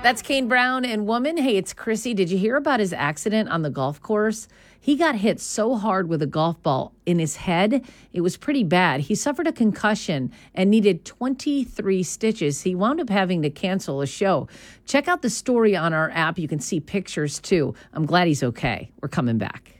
That's Kane Brown and Woman. Hey, it's Chrissy. Did you hear about his accident on the golf course? He got hit so hard with a golf ball in his head. It was pretty bad. He suffered a concussion and needed 23 stitches. He wound up having to cancel a show. Check out the story on our app. You can see pictures too. I'm glad he's okay. We're coming back.